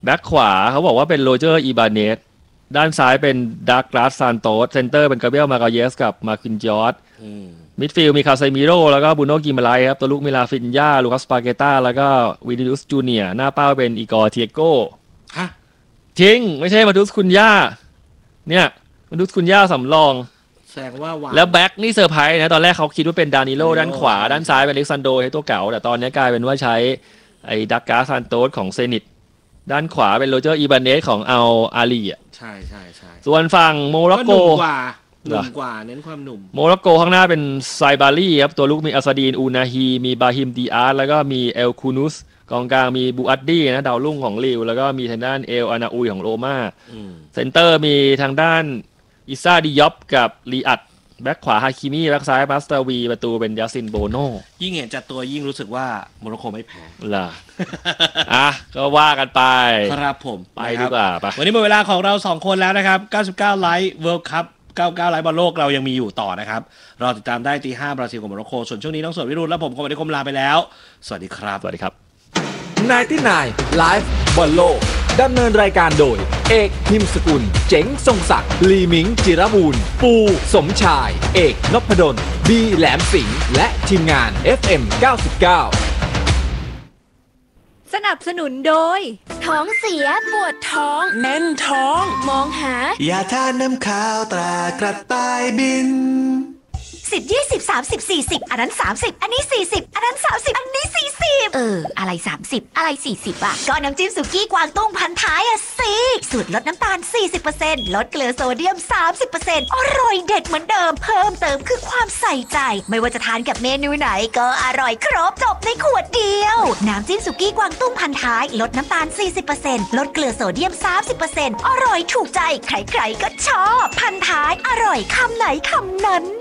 แบ็คขวาเขาบอกว่าเป็นโรเจอร์อีบาเนสด้านซ้ายเป็นดักลาสซานโตสเซนเตอร์เป็นกาเบรียลมากาเยสกับมาคินจอร์ดมิดฟิลด์มีคาเซมิโร่แล้วก็บูโน่กิมาไลครับตัวลุกมิลาฟินยาลูคัสปาเกต้าแล้วก็วินิอุสจูเนียร์หน้าเป้าเป็นอีกอร์เทียโก้ฮะจริงไม่ใช่มาดุสคุนย่าเนี่ยมาดุสคุนย่าสำรองแสดงว่าวางแล้วแบ็กนี่เซอร์ไพรส์นะตอนแรกเขาคิดว่าเป็นดานิโลด้านขวาด้านซ้ายเป็นเล็กซานโดให้ตัวเก่าแต่ตอนนี้กลายเป็นว่าใช้ไอ้ดักกาซานโตสของเซนิตด้านขวาเป็นโรเจอร์อีบาเนสของอัลอาลีอ่ะใช่ใช่ใช่ส่วนฝั่งโมร็อกโกหนุ่มกว่าเน้นความหนุ่มโมร็อกโกข้างหน้าเป็นไซบารีครับตัวลูกมีอัสดีนอูนาฮีมีบาฮิมดีอาร์แล้วก็มีเอลคูนุสกองกลางมีบูอัดดี้นะดาวรุ่งของลิวแล้วก็มีทางด้านเอลอานาอุยของโรม่าเซนเตอร์มีทางด้านอิซ่าดิยอปกับลีอัดแบ็คขวาฮาคิมิแบ็คซ้ายมาสเตอร์วีประตูเป็นยาซินโบโนยิ่งเห็นจัดตัวยิ่งรู้สึกว่าโมร็อกโกไม่แพ้ล่ะ ก็ว่ากันไปครับผมไปดีกว่าปะวันนี้หมดเวลาของเรา2คนแล้วนะครับ99ไลฟ์เวิลด์คัพ99ไลฟ์บอลโลกเรายังมีอยู่ต่อนะครับรอติดตามได้ตี 5บราซิลกับโมร็อกโกส่วนช่วงนี้น้องสดวิรุณและผมคมอดิคมลาไปแล้วสวัสดีครับสวัสดีครับ 99 Live บอลโลกดำเนินรายการโดยเอกหิมสกุลเจ๋งทรงศักดิ์ลีมิงจิรบูรณ์ปูสมชายเอกนพดลบีแหลมสิงห์และทีมงาน FM 99 สนับสนุนโดยท้องเสียปวดท้องแน่นท้องมองหายาทาน้ำขาวตรากระต่ายบิน 10 20 30 40อันนั้น30อันนี้40อันนั้น30อันนี้40อะไร30อะไร40อ่ะก็น้ำจิ้มสุกี้กวางตุ้งพันท้ายอ่ะสิสูตรลดน้ำตาล 40% ลดเกลือโซเดียม 30% อร่อยเด็ดเหมือนเดิมเพิ่มเติมคือความใส่ใจไม่ว่าจะทานกับเมนูไหนก็อร่อยครบจบในขวดเดียวน้ำจิ้มสุกี้กวางตุ้งพันท้ายลดน้ำตาล 40% ลดเกลือโซเดียม 30% อร่อยถูกใจใครๆก็ชอบพันท้ายอร่อยคำไหนคำนั้น